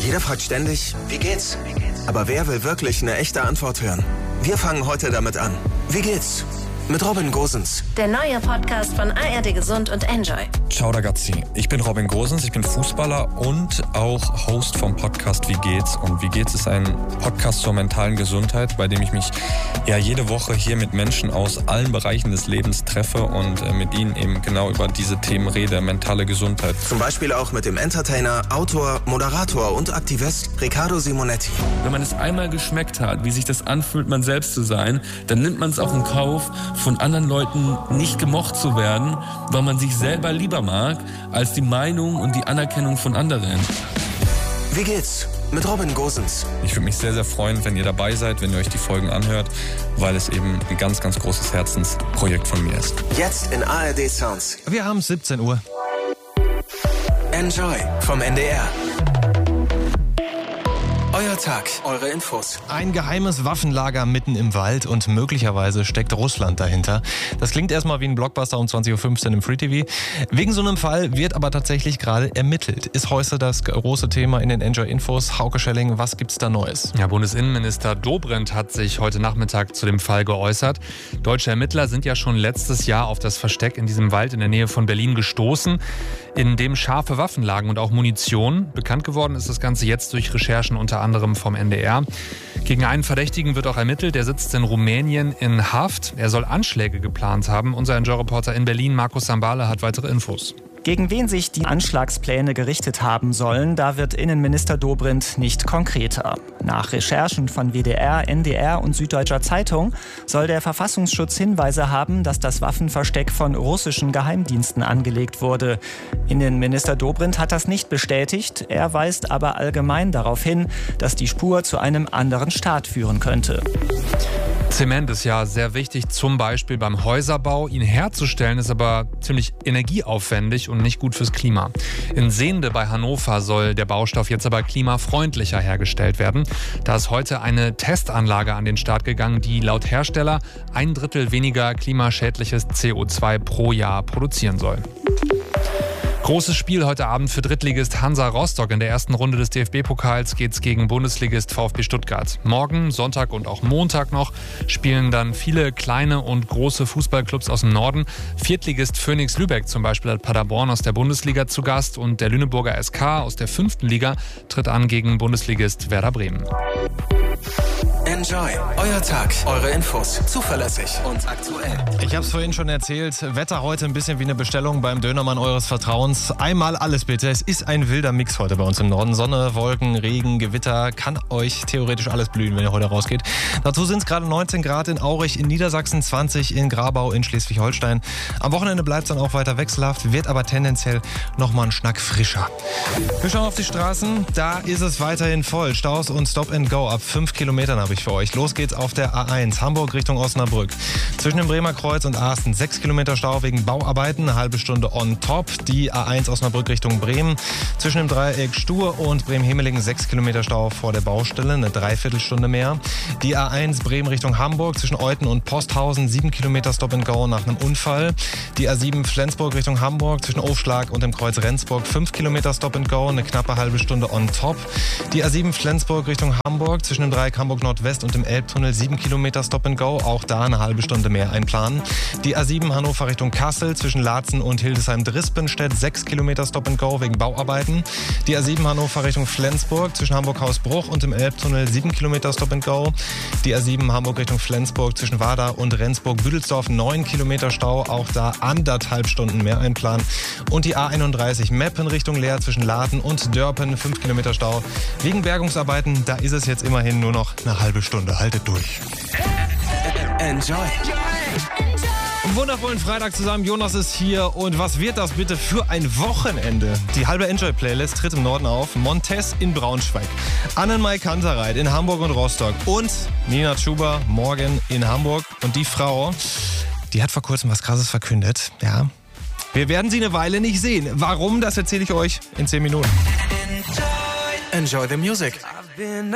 Jeder fragt ständig, wie geht's? Aber wer will wirklich eine echte Antwort hören? Wir fangen heute damit an. Wie geht's? Mit Robin Gosens. Der neue Podcast von ARD Gesund und Enjoy. Ciao ragazzi, ich bin Robin Gosens, ich bin Fußballer und auch Host vom Podcast Wie geht's? Und Wie geht's ist ein Podcast zur mentalen Gesundheit, bei dem ich mich jede Woche hier mit Menschen aus allen Bereichen des Lebens treffe und mit ihnen eben genau über diese Themen rede, mentale Gesundheit. Zum Beispiel auch mit dem Entertainer, Autor, Moderator und Aktivist Riccardo Simonetti. Wenn man es einmal geschmeckt hat, wie sich das anfühlt, man selbst zu sein, dann nimmt man es auch in Kauf, von anderen Leuten nicht gemocht zu werden, weil man sich selber lieber mag, als die Meinung und die Anerkennung von anderen. Wie geht's? Mit Robin Gosens. Ich würde mich sehr, sehr freuen, wenn ihr dabei seid, wenn ihr euch die Folgen anhört, weil es eben ein ganz, ganz großes Herzensprojekt von mir ist. Jetzt in ARD Sounds. Wir haben 17 Uhr. Enjoy vom NDR. Euer Tag, eure Infos. Ein geheimes Waffenlager mitten im Wald und möglicherweise steckt Russland dahinter. Das klingt erstmal wie ein Blockbuster um 20.15 Uhr im Free TV. Wegen so einem Fall wird aber tatsächlich gerade ermittelt. Ist heute das große Thema in den Enjoy-Infos. Hauke Schelling, was gibt's da Neues? Ja, Bundesinnenminister Dobrindt hat sich heute Nachmittag zu dem Fall geäußert. Deutsche Ermittler sind ja schon letztes Jahr auf das Versteck in diesem Wald in der Nähe von Berlin gestoßen, in dem scharfe Waffen lagen und auch Munition. Bekannt geworden ist das Ganze jetzt durch Recherchen unter anderem vom NDR. Gegen einen Verdächtigen wird auch ermittelt. Der sitzt in Rumänien in Haft. Er soll Anschläge geplant haben. Unser Enjoy-Reporter in Berlin, Markus Sambale, hat weitere Infos. Gegen wen sich die Anschlagspläne gerichtet haben sollen, da wird Innenminister Dobrindt nicht konkreter. Nach Recherchen von WDR, NDR und Süddeutscher Zeitung soll der Verfassungsschutz Hinweise haben, dass das Waffenversteck von russischen Geheimdiensten angelegt wurde. Innenminister Dobrindt hat das nicht bestätigt. Er weist aber allgemein darauf hin, dass die Spur zu einem anderen Staat führen könnte. Zement ist ja sehr wichtig, zum Beispiel beim Häuserbau. Ihn herzustellen ist aber ziemlich energieaufwendig und nicht gut fürs Klima. In Sehnde bei Hannover soll der Baustoff jetzt aber klimafreundlicher hergestellt werden. Da ist heute eine Testanlage an den Start gegangen, die laut Hersteller 1/3 weniger klimaschädliches CO2 pro Jahr produzieren soll. Großes Spiel heute Abend für Drittligist Hansa Rostock. In der ersten Runde des DFB-Pokals geht's gegen Bundesligist VfB Stuttgart. Morgen, Sonntag und auch Montag noch spielen dann viele kleine und große Fußballclubs aus dem Norden. Viertligist Phoenix Lübeck zum Beispiel hat Paderborn aus der Bundesliga zu Gast und der Lüneburger SK aus der 5. Liga tritt an gegen Bundesligist Werder Bremen. Enjoy. Euer Tag, eure Infos. Zuverlässig und aktuell. Ich habe es vorhin schon erzählt. Wetter heute ein bisschen wie eine Bestellung beim Dönermann eures Vertrauens. Einmal alles bitte. Es ist ein wilder Mix heute bei uns im Norden. Sonne, Wolken, Regen, Gewitter. Kann euch theoretisch alles blühen, wenn ihr heute rausgeht. Dazu sind es gerade 19 Grad in Aurich, in Niedersachsen, 20 in Grabau, in Schleswig-Holstein. Am Wochenende bleibt es dann auch weiter wechselhaft, wird aber tendenziell nochmal einen Schnack frischer. Wir schauen auf die Straßen. Da ist es weiterhin voll. Staus und Stop and Go. Ab 5 Kilometern habe ich für euch. Los geht's auf der A1 Hamburg Richtung Osnabrück. Zwischen dem Bremer Kreuz und Asten 6 Kilometer Stau wegen Bauarbeiten, eine halbe Stunde on top. Die A1 Osnabrück Richtung Bremen. Zwischen dem Dreieck Stur und Bremen-Hemelingen 6 Kilometer Stau vor der Baustelle, eine Dreiviertelstunde mehr. Die A1 Bremen Richtung Hamburg zwischen Euten und Posthausen 7 Kilometer Stop and Go nach einem Unfall. Die A7 Flensburg Richtung Hamburg zwischen Aufschlag und dem Kreuz Rendsburg 5 Kilometer Stop and Go, eine knappe halbe Stunde on top. Die A7 Flensburg Richtung Hamburg zwischen dem Dreieck Hamburg Nordwest und dem Elbtunnel 7 Kilometer Stop and Go, auch da eine halbe Stunde mehr einplanen. Die A7 Hannover Richtung Kassel zwischen Laatzen und Hildesheim-Drispenstedt 6 Kilometer Stop and Go wegen Bauarbeiten. Die A7 Hannover Richtung Flensburg zwischen Hamburg-Hausbruch und dem Elbtunnel 7 Kilometer Stop and Go. Die A7 Hamburg Richtung Flensburg zwischen Wada und Rendsburg-Büdelsdorf 9 Kilometer Stau, auch da 1,5 Stunden mehr einplanen. Und die A31 Meppen Richtung Leer zwischen Laaten und Dörpen 5 Kilometer Stau. Wegen Bergungsarbeiten, da ist es jetzt immerhin nur noch eine halbe Stunde. Haltet durch. Enjoy. Einen wundervollen Freitag zusammen. Jonas ist hier. Und was wird das bitte für ein Wochenende? Die halbe Enjoy-Playlist tritt im Norden auf. Montez in Braunschweig. Annenmai Kantereit in Hamburg und Rostock. Und Nina Chuba morgen in Hamburg. Und die Frau, die hat vor kurzem was Krasses verkündet. Ja. Wir werden sie eine Weile nicht sehen. Warum, das erzähle ich euch in 10 Minuten. Enjoy the music.